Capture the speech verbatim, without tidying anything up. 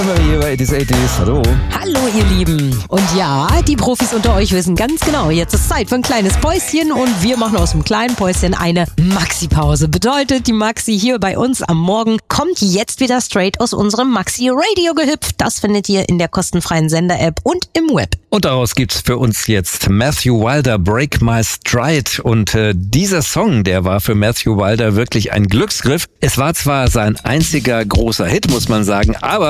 Hier bei achtzig achtzig. Hallo. Hallo ihr Lieben. Und ja, die Profis unter euch wissen ganz genau, jetzt ist Zeit für ein kleines Päuschen und wir machen aus dem kleinen Päuschen eine Maxi-Pause. Bedeutet, die Maxi hier bei uns am Morgen kommt jetzt wieder straight aus unserem Maxi-Radio gehüpft. Das findet ihr in der kostenfreien Sender-App und im Web. Und daraus gibt's für uns jetzt Matthew Wilder, Break My Stride. Und äh, dieser Song, der war für Matthew Wilder wirklich ein Glücksgriff. Es war zwar sein einziger großer Hit, muss man sagen, aber